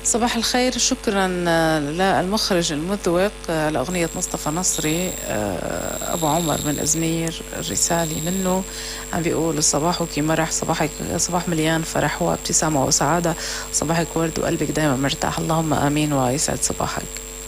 صباح الخير، شكرا للمخرج المذوق لأغنية مصطفى نصري. أبو عمر من أزمير، الرسالة منه عم بيقول: صباحك مرح، صباحك صباح مليان فرح وابتسامة وسعادة، صباحك ورد وقلبك دايما مرتاح، اللهم آمين ويسعد صباحك.